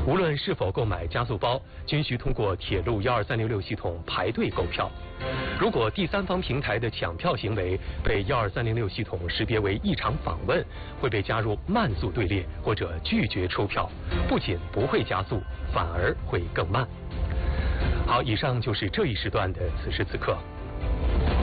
无论是否购买加速包，均需通过铁路12366系统排队购票。如果第三方平台的抢票行为被12306系统识别为异常访问，会被加入慢速队列或者拒绝出票，不仅不会加速，反而会更慢。好，以上就是这一时段的此时此刻。